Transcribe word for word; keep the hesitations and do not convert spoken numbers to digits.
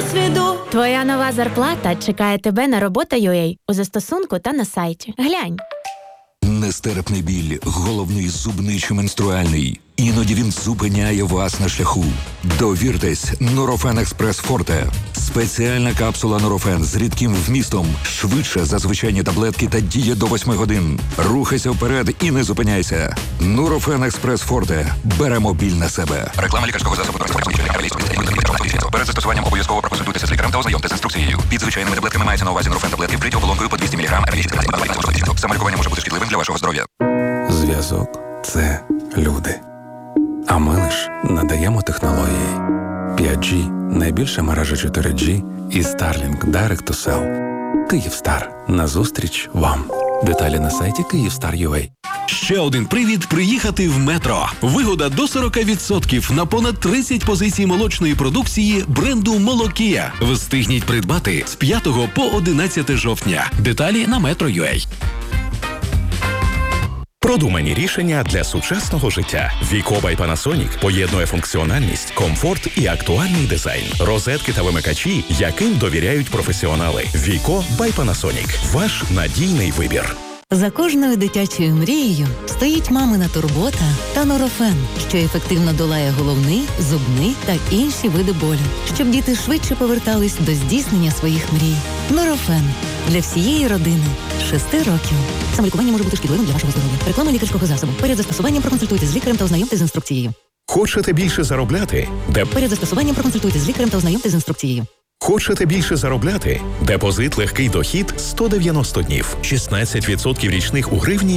досвіду. Твоя нова зарплата чекає тебе на робота точка ю а у застосунку та на сайті. Глянь. Нестерпний біль, головний, зубний чи менструальний. Іноді він зупиняє вас на шляху. Довіртесь Нурофен Експрес Форте. Спеціальна капсула Нурофен з рідким вмістом. Швидше за звичайні таблетки та діє до восьми годин. Рухайся вперед і не зупиняйся. Нурофен Експрес Форте. Беремо біль на себе. Реклама лікарського засобу. Перед застосуванням обов'язково проконсультуйтеся з лікарем та ознайомтеся з інструкцією. Під звичайними таблетками мається на увазі Нурофен таблетки вкриті оболонкою по двісті міліграм. Самолікування може бути шкідливим для вашого здоров'я. Зв'язок – це люди. А ми лиш надаємо технології. п'ять джі – найбільша мережа чотири джі і Starlink Direct to Cell. Київстар. Назустріч вам. Деталі на сайті Київстар точка ю а. Ще один привід приїхати в Метро. Вигода до сорок відсотків на понад тридцять позицій молочної продукції бренду «Молокія». Встигніть придбати з п'ятого по одинадцяте жовтня. Деталі на метро точка ю а. Продумані рішення для сучасного життя. Віко by Panasonic поєднує функціональність, комфорт і актуальний дизайн. Розетки та вимикачі, яким довіряють професіонали. Віко by Panasonic. Ваш надійний вибір. За кожною дитячою мрією стоїть мамина турбота та Нурофен, що ефективно долає головний, зубний та інші види болю, щоб діти швидше повертались до здійснення своїх мрій. Нурофен для всієї родини з шести років. Самолікування може бути шкідливим для вашого здоров'я. Реклама лікарського засобу. Перед застосуванням проконсультуйтесь з лікарем та ознайомтесь з інструкцією. Хочете більше заробляти? Де... Перед застосуванням проконсультуйтесь з лікарем та ознайомтесь з інструкцією. Хочете більше заробляти? Депозит легкий дохід сто дев'яносто днів. шістнадцять відсотків річних у гривні